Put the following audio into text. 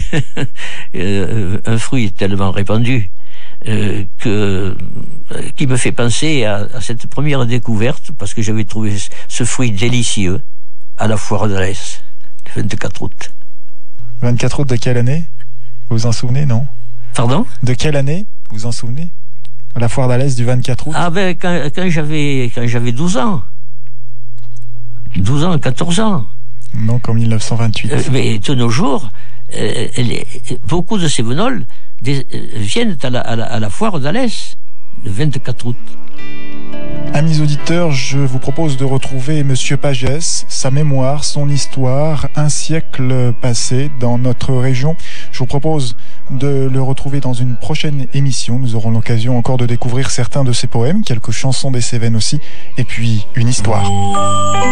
un fruit tellement répandu qui me fait penser à cette première découverte, parce que j'avais trouvé ce fruit délicieux à la foire d'Alès, le 24 août. 24 août de quelle année? Vous vous en souvenez, non? Pardon? De quelle année? Vous vous en souvenez? À la foire d'Alès du 24 août? Ah ben, quand j'avais 12 ans. 12 ans, 14 ans. Donc en 1928. Mais de nos jours, beaucoup de ces venols viennent à la foire d'Alès, le 24 août. Amis auditeurs, je vous propose de retrouver Monsieur Pagès, sa mémoire, son histoire, un siècle passé dans notre région. Je vous propose de le retrouver dans une prochaine émission. Nous aurons l'occasion encore de découvrir certains de ses poèmes, quelques chansons des Cévennes aussi, et puis une histoire.